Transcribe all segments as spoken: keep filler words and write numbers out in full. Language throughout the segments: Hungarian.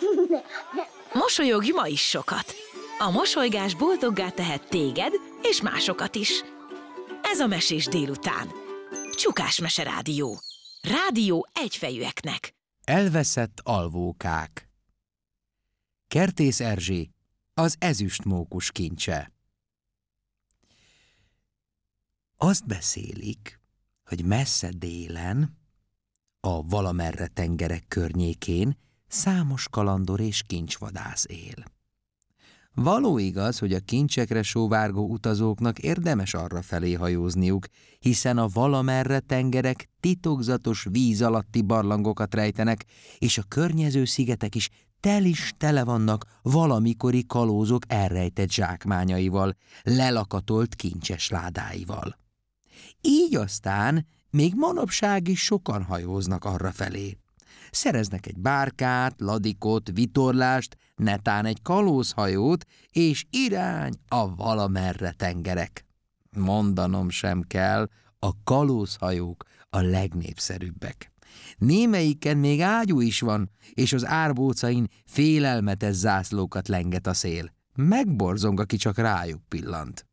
Mosolyogj ma is sokat! A mosolygás boldoggá tehet téged és másokat is. Ez a Mesés délután. Csukás Mese Rádió. Rádió egyfejűeknek. Elveszett alvókák. Kertész Erzsé, az ezüstmókus kincse. Azt beszélik, hogy messze délen, a valamerre tengerek környékén számos kalandor és kincsvadász él. Való igaz, hogy a kincsekre sóvárgó utazóknak érdemes arrafelé hajózniuk, hiszen a valamerre tengerek titokzatos víz alatti barlangokat rejtenek, és a környező szigetek is tel is tele vannak valamikori kalózok elrejtett zsákmányaival, lelakatolt kincses ládáival. Így aztán még manapság is sokan hajóznak arrafelé. Szereznek egy bárkát, ladikot, vitorlást, netán egy kalózhajót, és irány a valamerre tengerek. Mondanom sem kell, a kalózhajók a legnépszerűbbek. Némelyiken még ágyú is van, és az árbócain félelmetes zászlókat lenget a szél. Megborzong, aki csak rájuk pillant.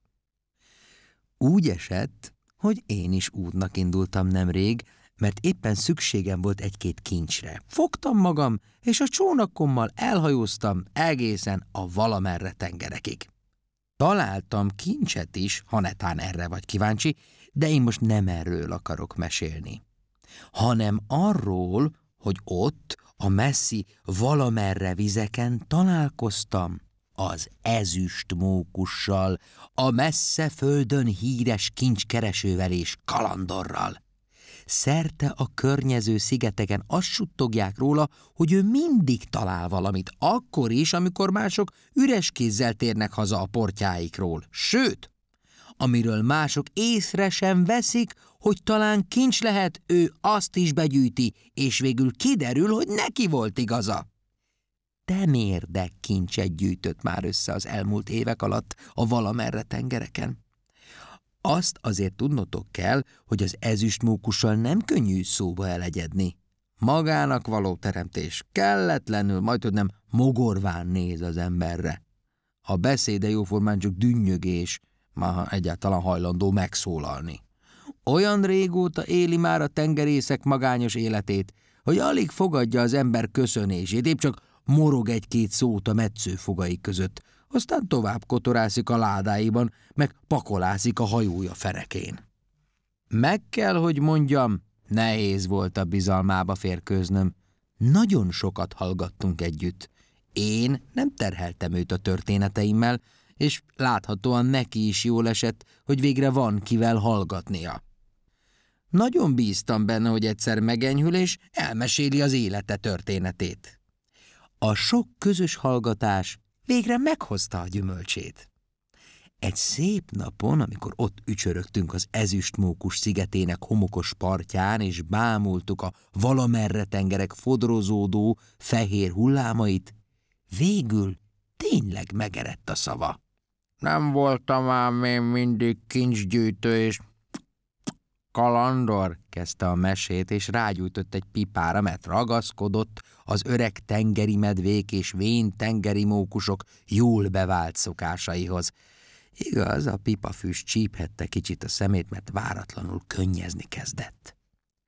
Úgy esett, hogy én is útnak indultam nemrég, mert éppen szükségem volt egy-két kincsre. Fogtam magam, és a csónakommal elhajóztam egészen a valamerre tengerekig. Találtam kincset is, ha netán erre vagy kíváncsi, de én most nem erről akarok mesélni, hanem arról, hogy ott, a messzi valamerre vizeken találkoztam az ezüstmókussal, a messze földön híres kincskeresővel és kalandorral. Szerte a környező szigeteken azt suttogják róla, hogy ő mindig talál valamit, akkor is, amikor mások üres kézzel térnek haza a portjáikról. Sőt, amiről mások észre sem veszik, hogy talán kincs lehet, ő azt is begyűjti, és végül kiderül, hogy neki volt igaza. Temérdek kincset gyűjtött már össze az elmúlt évek alatt a valamerre tengereken. Azt azért tudnotok kell, hogy az ezüstmókussal nem könnyű szóba elegyedni. Magának való teremtés kelletlenül, majdhogy nem mogorván néz az emberre. A beszéde jóformán csak dünnyögés, már egyáltalán hajlandó megszólalni. Olyan régóta éli már a tengerészek magányos életét, hogy alig fogadja az ember köszönését, épp csak morog egy-két szót a metszőfogai között, aztán tovább kotorászik a ládáiban, meg pakolászik a hajója ferekén. Meg kell, hogy mondjam, nehéz volt a bizalmába férkőznöm. Nagyon sokat hallgattunk együtt. Én nem terheltem őt a történeteimmel, és láthatóan neki is jól esett, hogy végre van kivel hallgatnia. Nagyon bíztam benne, hogy egyszer megenyhül, és elmeséli az élete történetét. A sok közös hallgatás végre meghozta a gyümölcsét. Egy szép napon, amikor ott ücsörögtünk az ezüstmókus szigetének homokos partján, és bámultuk a valamerre tengerek fodrozódó fehér hullámait, végül tényleg megerett a szava. Nem voltam ám én mindig kincsgyűjtő és kalandor, kezdte a mesét, és rágyújtott egy pipára, mert ragaszkodott az öreg tengeri medvék és vén tengeri mókusok jól bevált szokásaihoz. Igaz, a pipafüst csíphette kicsit a szemét, mert váratlanul könnyezni kezdett.